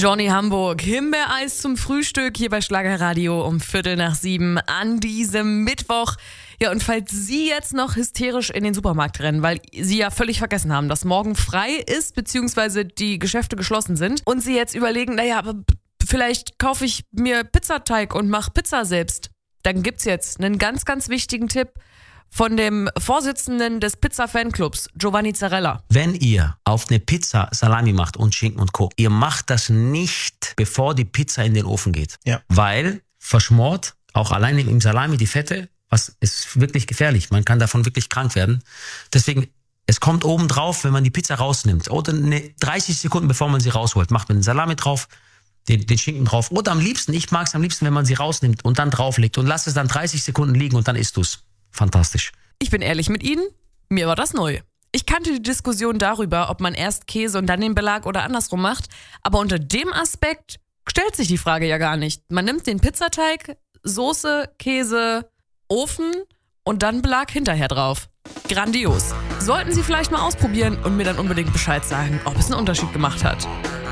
Johnny Hamburg, Himbeereis zum Frühstück hier bei Schlagerradio um 6:15 an diesem Mittwoch. Ja, und falls Sie jetzt noch hysterisch in den Supermarkt rennen, weil Sie ja völlig vergessen haben, dass morgen frei ist, beziehungsweise die Geschäfte geschlossen sind und Sie jetzt überlegen, naja, aber vielleicht kaufe ich mir Pizzateig und mache Pizza selbst, dann gibt's jetzt einen ganz, ganz wichtigen Tipp von dem Vorsitzenden des Pizza-Fanclubs, Giovanni Zarella. Wenn ihr auf eine Pizza Salami macht und Schinken und Co., ihr macht das nicht, bevor die Pizza in den Ofen geht. Ja. Weil verschmort, auch alleine im Salami, die Fette, was ist wirklich gefährlich. Man kann davon wirklich krank werden. Deswegen, es kommt oben drauf, wenn man die Pizza rausnimmt. Oder 30 Sekunden, bevor man sie rausholt, macht man den Salami drauf, den Schinken drauf. Oder am liebsten, ich mag es am liebsten, wenn man sie rausnimmt und dann drauflegt und lasst es dann 30 Sekunden liegen und dann isst du's. Fantastisch. Ich bin ehrlich mit Ihnen, mir war das neu. Ich kannte die Diskussion darüber, ob man erst Käse und dann den Belag oder andersrum macht, aber unter dem Aspekt stellt sich die Frage ja gar nicht. Man nimmt den Pizzateig, Soße, Käse, Ofen und dann Belag hinterher drauf. Grandios. Sollten Sie vielleicht mal ausprobieren und mir dann unbedingt Bescheid sagen, ob es einen Unterschied gemacht hat.